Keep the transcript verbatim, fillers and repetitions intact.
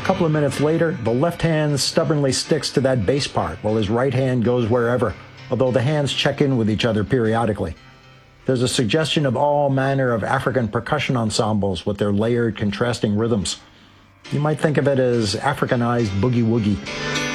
couple of minutes later, the left hand stubbornly sticks to that bass part while his right hand goes wherever, although the hands check in with each other periodically. There's a suggestion of all manner of African percussion ensembles with their layered, contrasting rhythms. You might think of it as Africanized boogie-woogie.